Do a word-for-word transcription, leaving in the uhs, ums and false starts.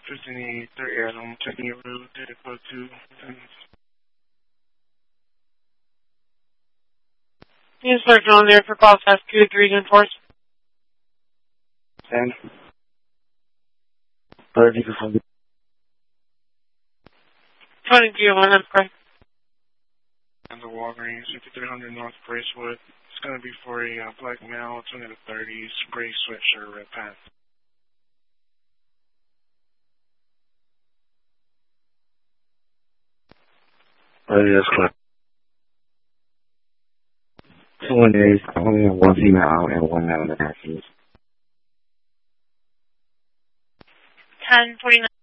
fifteen eighty-three, I'm checking your route, data code two. You search on there for call S Q three and four. ten. thirty to forty. twenty-two, one, that's correct. And the Walgreens, fifty-three hundred North Bracewood. It's going to be for a uh, black male, twenty to thirties, gray sweatshirt, red pants. Oh, yes, correct. Two days, I only have one female and one male in the taxis. ten forty-nine.